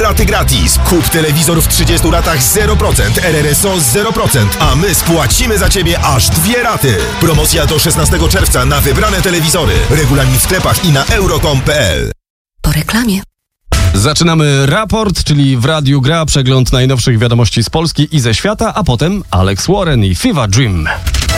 raty gratis. Kup telewizor w 30 ratach 0%, RRSO 0%, a my spłacimy za Ciebie aż 2 raty. Promocja do 16 czerwca na wybrane telewizory. Regulamin w sklepach i na euro.com.pl. Po reklamie. Zaczynamy raport, czyli w Radiu Gra przegląd najnowszych wiadomości z Polski i ze świata, a potem Alex Warren i Fever Dream.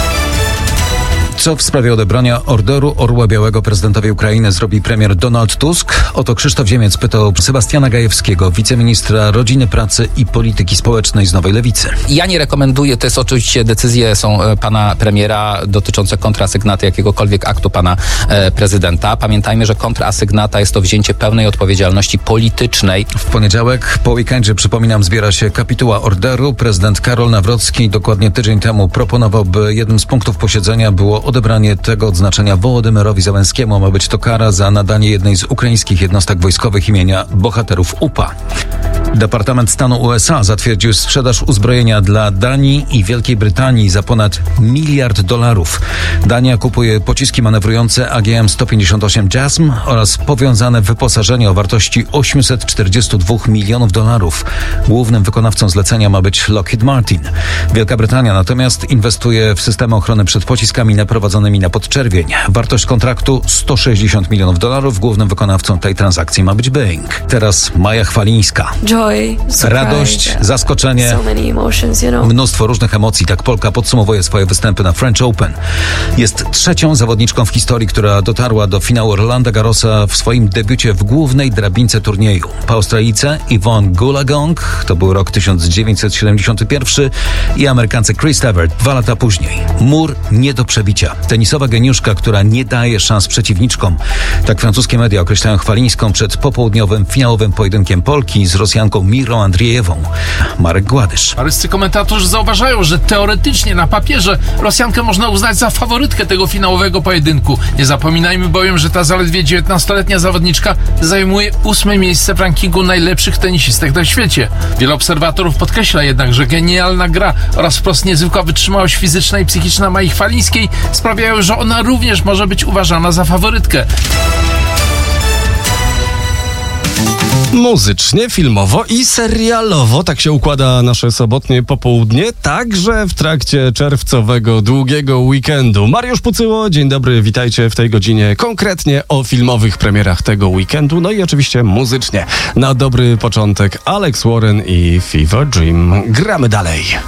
Co w sprawie odebrania Orderu Orła Białego prezydentowi Ukrainy zrobi premier Donald Tusk? Oto Krzysztof Ziemiec pytał Sebastiana Gajewskiego, wiceministra rodziny, pracy i polityki społecznej z Nowej Lewicy. Ja nie rekomenduję, to jest oczywiście decyzje są pana premiera dotyczące kontrasygnaty jakiegokolwiek aktu pana prezydenta. Pamiętajmy, że kontrasygnata jest to wzięcie pełnej odpowiedzialności politycznej. W poniedziałek po weekendzie, przypominam, zbiera się kapituła Orderu. Prezydent Karol Nawrocki dokładnie tydzień temu proponował, by jednym z punktów posiedzenia było odebranie tego odznaczenia Wołodymyrowi Zełenskiemu. Ma być to kara za nadanie jednej z ukraińskich jednostek wojskowych imienia bohaterów UPA. Departament Stanu USA zatwierdził sprzedaż uzbrojenia dla Danii i Wielkiej Brytanii za ponad $1 miliard. Dania kupuje pociski manewrujące AGM-158 JASM oraz powiązane wyposażenie o wartości $842 milionów. Głównym wykonawcą zlecenia ma być Lockheed Martin. Wielka Brytania natomiast inwestuje w systemy ochrony przed pociskami naprowadzonymi na podczerwień. Wartość kontraktu $160 milionów. Głównym wykonawcą tej transakcji ma być Boeing. Teraz Maja Chwalińska. Radość, zaskoczenie, mnóstwo różnych emocji. Tak Polka podsumowuje swoje występy na French Open. Jest trzecią zawodniczką w historii, która dotarła do finału Rolanda Garrosa w swoim debiucie w głównej drabince turnieju. Po Australijce Yvonne Goolagong, to był rok 1971, i Amerykance Chris Evert 2 lata później. Mur nie do przebicia. Tenisowa geniuszka, która nie daje szans przeciwniczkom. Tak francuskie media określają Chwalińską przed popołudniowym finałowym pojedynkiem Polki z Rosjanką Mirą Andrzejewą. Marek Gładysz. Paryscy komentatorzy zauważają, że teoretycznie na papierze Rosjankę można uznać za faworytkę tego finałowego pojedynku. Nie zapominajmy bowiem, że ta zaledwie 19-letnia zawodniczka zajmuje 8. miejsce w rankingu najlepszych tenisistek na świecie. Wiele obserwatorów podkreśla jednak, że genialna gra oraz wprost niezwykła wytrzymałość fizyczna i psychiczna Mai Chwalińskiej sprawiają, że ona również może być uważana za faworytkę. Muzycznie, filmowo i serialowo tak się układa nasze sobotnie popołudnie, także w trakcie czerwcowego długiego weekendu. Mariusz Pucyło, dzień dobry, witajcie w tej godzinie konkretnie o filmowych premierach tego weekendu, no i oczywiście muzycznie. Na dobry początek Alex Warren i Fever Dream. Gramy dalej.